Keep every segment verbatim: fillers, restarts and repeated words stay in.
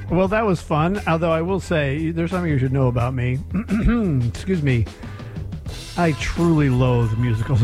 Well, that was fun. Although I will say, there's something you should know about me. Excuse me. I truly loathe musicals.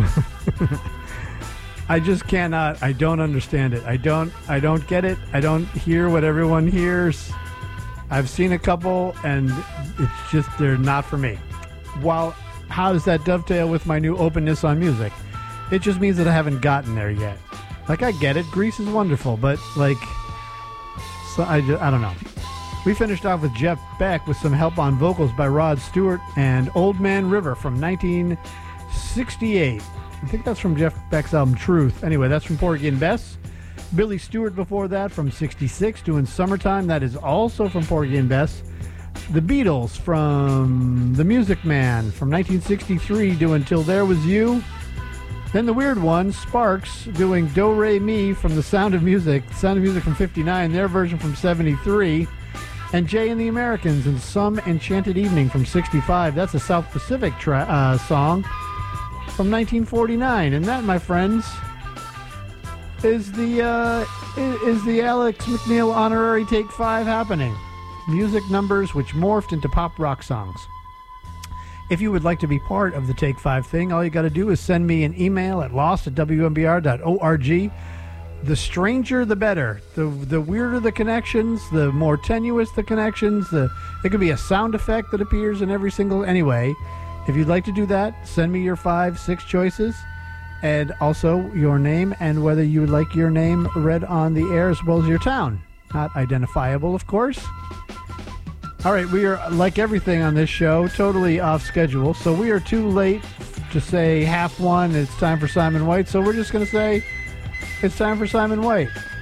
I just cannot. I don't understand it. I don't. I don't get it. I don't hear what everyone hears. I've seen a couple, and it's just they're not for me. While how does that dovetail with my new openness on music? It just means that I haven't gotten there yet. Like, I get it. Grease is wonderful, but like, so I just, I don't know. We finished off with Jeff Beck with some help on vocals by Rod Stewart and Old Man River from nineteen sixty-eight. I think that's from Jeff Beck's album Truth. Anyway, that's from Porgy and Bess. Billy Stewart before that from sixty-six doing Summertime. That is also from Porgy and Bess. The Beatles from The Music Man from nineteen sixty-three doing Till There Was You. Then the weird one, Sparks, doing Do Re Mi from The Sound of Music. Sound of Music from fifty-nine, their version from seventy-three. And Jay and the Americans in Some Enchanted Evening from sixty-five. That's a South Pacific tra- uh, song from nineteen forty-nine. And that, my friends, is the uh, is the Alex McNeil honorary Take Five happening. Music numbers which morphed into pop rock songs. If you would like to be part of the Take Five thing, all you got to do is send me an email at lost at w m b r dot org. The stranger, the better. The the weirder the connections, the more tenuous the connections. The it could be a sound effect that appears in every single... Anyway, if you'd like to do that, send me your five, six choices, and also your name and whether you would like your name read on the air as well as your town. Not identifiable, of course. All right, we are, like everything on this show, totally off schedule, so we are too late to say half one, it's time for Simon White, so we're just going to say it's time for Simon White.